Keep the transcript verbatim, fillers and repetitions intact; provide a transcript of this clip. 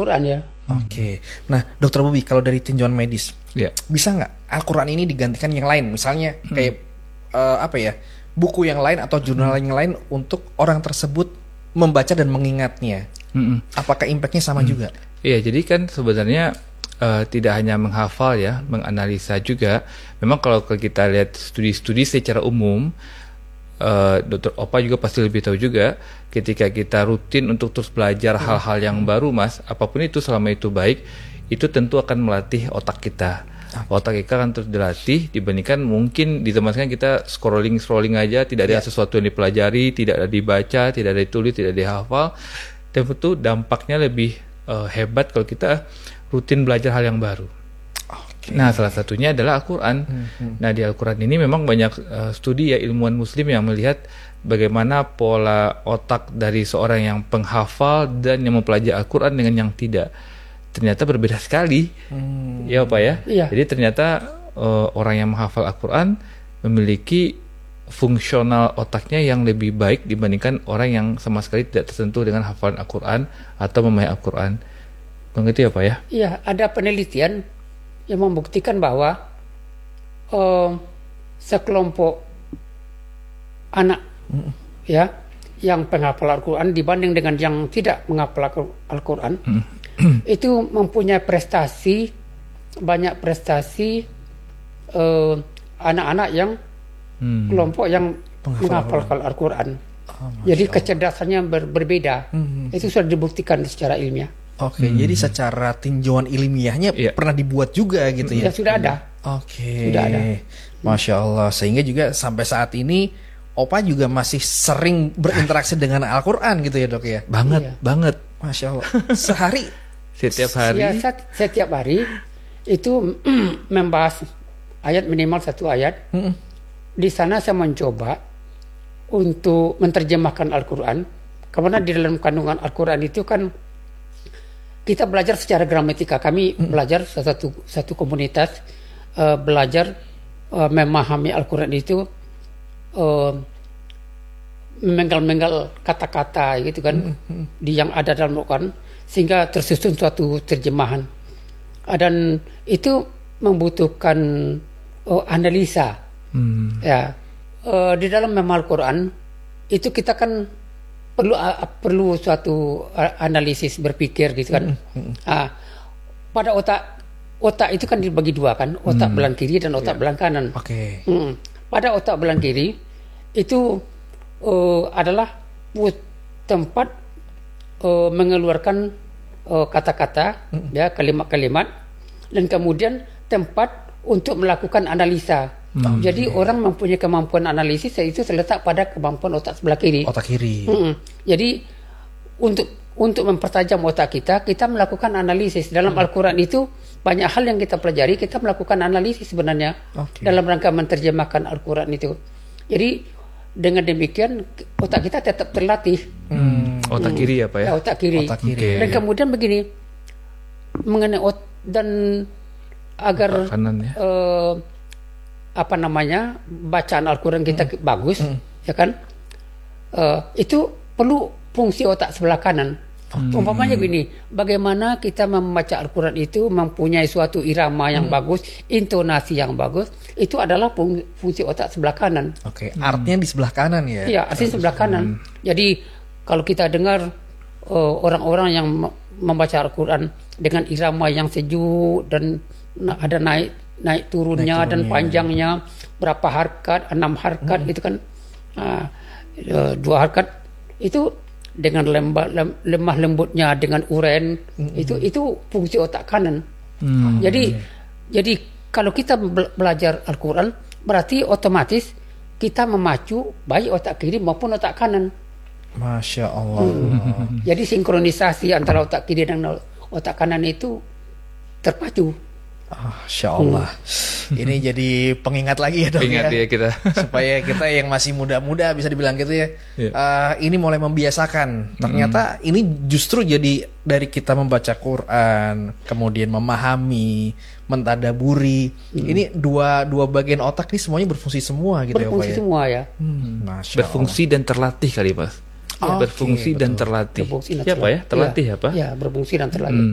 Al-Quran ya. Oke, okay. Nah Dokter Bobi, kalau dari tinjauan medis, yeah. bisa nggak Al-Quran ini digantikan yang lain, misalnya hmm. kayak uh, apa ya, buku yang lain atau jurnal hmm. yang lain untuk orang tersebut membaca dan mengingatnya? Hmm. Apakah impactnya sama hmm. juga? Iya, jadi kan sebenarnya uh, tidak hanya menghafal ya, menganalisa juga. Memang kalau kita lihat studi-studi secara umum, uh, Dokter Opa juga pasti lebih tahu juga. Ketika kita rutin untuk terus belajar hal-hal yang baru, Mas, apapun itu selama itu baik, itu tentu akan melatih otak kita. Otak kita akan terus dilatih dibandingkan mungkin di teman kan kita scrolling-scrolling aja, tidak ada yeah. sesuatu yang dipelajari, tidak ada dibaca, tidak ada ditulis, tidak dihafal. Tentu dampaknya lebih uh, hebat kalau kita rutin belajar hal yang baru. Okay. Nah, salah satunya adalah Al-Quran. Mm-hmm. Nah, di Al-Quran ini memang banyak uh, studi ya ilmuwan muslim yang melihat bagaimana pola otak dari seorang yang penghafal dan yang mempelajari Al-Quran dengan yang tidak. Ternyata berbeda sekali. Hmm. Ya Pak ya? Iya. Jadi ternyata uh, orang yang menghafal Al-Quran memiliki fungsional otaknya yang lebih baik dibandingkan orang yang sama sekali tidak tersentuh dengan hafalan Al-Quran atau memahami Al-Quran. Begitu ya Pak ya? Iya, ada penelitian yang membuktikan bahwa um, sekelompok anak mm. ya yang penghafal Al-Quran dibanding dengan yang tidak menghafal Al-Quran mm. itu mempunyai prestasi, banyak prestasi uh, anak-anak yang mm. kelompok yang menghafal Al-Quran. Oh, jadi kecerdasannya ber- berbeda. Mm. Itu sudah dibuktikan secara ilmiah. Oke, hmm. jadi secara tinjauan ilmiahnya yeah. pernah dibuat juga gitu ya? Ya sudah ada. Oke, sudah ada. Masya Allah. Sehingga juga sampai saat ini Opa juga masih sering berinteraksi dengan Al-Quran gitu ya dok ya? Banget, iya. banget. Masya Allah. Sehari? Setiap hari? Ya, setiap hari itu membahas ayat minimal satu ayat. Hmm. Di sana saya mencoba untuk menerjemahkan Al-Quran. Karena di dalam kandungan Al-Quran itu kan kita belajar secara gramatika. Kami hmm. belajar satu satu komunitas uh, belajar uh, memahami Al-Quran itu uh, memenggal-menggal kata-kata gitu kan hmm. di yang ada dalam Al-Quran sehingga tersusun suatu terjemahan. Uh, dan itu membutuhkan uh, analisa. Hmm. Ya, uh, di dalam memahami Al-Quran itu kita kan perlu uh, perlu suatu uh, analisis berpikir gitu kan. Mm-hmm. Uh, pada otak otak itu kan dibagi dua kan, otak mm. belang kiri dan otak yeah. belang kanan. Oke. Okay. Mm. Pada otak belang kiri itu uh, adalah tempat uh, mengeluarkan uh, kata-kata, mm. ya kalimat-kalimat, dan kemudian tempat untuk melakukan analisa. Hmm. Jadi orang mempunyai kemampuan analisis itu terletak pada kemampuan otak sebelah kiri. Otak kiri. Mm-mm. Jadi untuk untuk mempertajam otak kita, kita melakukan analisis. Dalam hmm. Al-Quran itu banyak hal yang kita pelajari, kita melakukan analisis sebenarnya okay. dalam rangka menerjemahkan Al-Quran itu. Jadi dengan demikian otak kita tetap terlatih. Hmm. Otak hmm. kiri ya Pak ya? Ya otak kiri. Otak kiri. Okay. Dan kemudian begini mengenai ot dan agar kanan, ya? uh, apa namanya bacaan Al-Quran kita hmm. bagus, hmm. ya kan? Uh, itu perlu fungsi otak sebelah kanan. Hmm. Umpamanya gini, bagaimana kita membaca Al-Quran itu mempunyai suatu irama yang hmm. bagus, intonasi yang bagus, itu adalah fungsi otak sebelah kanan. Oke, okay. artinya hmm. di sebelah kanan ya? Iya, artinya sebelah kanan. Hmm. Jadi kalau kita dengar uh, orang-orang yang membaca Al-Quran dengan irama yang sejuk dan ada naik naik turunnya, naik turunnya dan panjangnya berapa harkat, enam harkat hmm. itu kan uh, dua harkat itu dengan lemah, lem, lemah lembutnya dengan uren hmm. itu itu fungsi otak kanan. Hmm. Jadi hmm. jadi kalau kita belajar Al-Quran berarti otomatis kita memacu baik otak kiri maupun otak kanan. Masya Allah. Hmm. Jadi sinkronisasi antara otak kiri dan otak kanan itu terpacu. Masya Allah. Hmm. Ini jadi pengingat lagi ya dok Ingat ya, ya kita. Supaya kita yang masih muda-muda bisa dibilang gitu ya, yeah. uh, ini mulai membiasakan. Ternyata hmm. ini justru jadi dari kita membaca Quran, kemudian memahami, mentadaburi. Hmm. Ini dua dua bagian otak ini semuanya berfungsi semua gitu berfungsi ya Pak ya. Semua ya. Hmm. Masya berfungsi Allah. Dan terlatih kali Mas. Ya, berfungsi, okay, dan terlatih. berfungsi dan ya Pak ya, terlatih ya, ya Pak. Ya, berfungsi dan terlatih. Hmm.